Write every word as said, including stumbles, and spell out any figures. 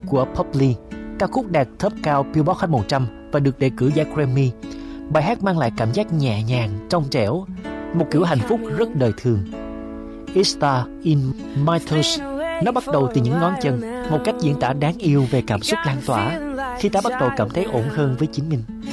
của Poppy. Ca khúc đạt top cao Billboard Hot một trăm và được đề cử giải Grammy. Bài hát mang lại cảm giác nhẹ nhàng, trong trẻo, một kiểu hạnh phúc rất đời thường. It Starts in My Toes. Nó bắt đầu từ những ngón chân, một cách diễn tả đáng yêu về cảm xúc lan tỏa khi ta bắt đầu cảm thấy ổn hơn với chính mình.